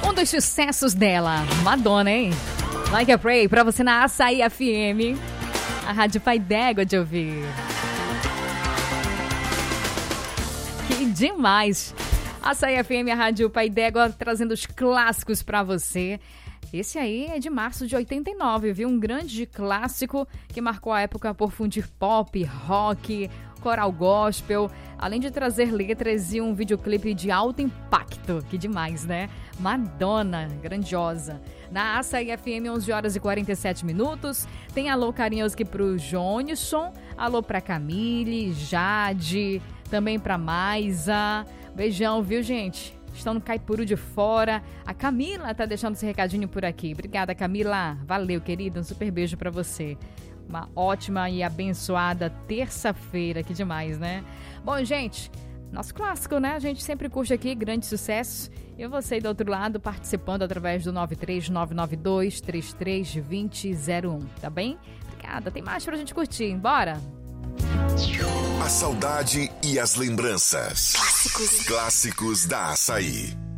Um dos sucessos dela, Madonna, hein? Like a Pray, pra você na Açaí FM. A Rádio Pai d'Égua de ouvir. Que demais! Açaí FM, a Rádio Pai d'Égua, trazendo os clássicos pra você. Esse aí é de março de 89, viu? Um grande clássico que marcou a época por fundir pop, rock, coral gospel, além de trazer letras e um videoclipe de alto impacto. Que demais, né? Madonna, grandiosa. Na Açaí FM, 11 horas e 47 minutos. Tem alô carinhoso pro Jonisson, alô pra Camille, Jade, também pra Maisa. Beijão, viu, gente? Estão no Caipuru de Fora. A Camila tá deixando esse recadinho por aqui. Obrigada, Camila. Valeu, querida. Um super beijo pra você. Uma ótima e abençoada terça-feira. Que demais, né? Bom, gente, nosso clássico, né? A gente sempre curte aqui, grande sucesso. E você aí do outro lado participando através do 93992332001, tá bem? Obrigada. Tem mais pra gente curtir. Bora? A saudade e as lembranças. Clássicos da Açaí.